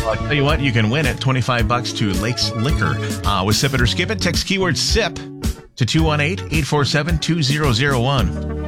I'll tell you what, you can win it. $25 to Lakes Liquor. With Sip It or Skip It, text keyword SIP to 218-847-2001.